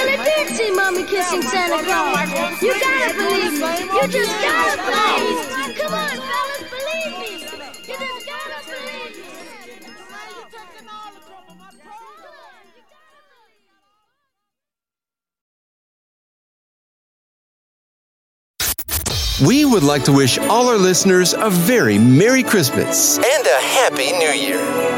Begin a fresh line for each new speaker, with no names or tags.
really did see Mommy kissing Santa Claus. You gotta believe me. You just gotta believe me. Come on, fellas, believe me. You just gotta believe me.
We would like to wish all our listeners a very Merry Christmas and a Happy New Year.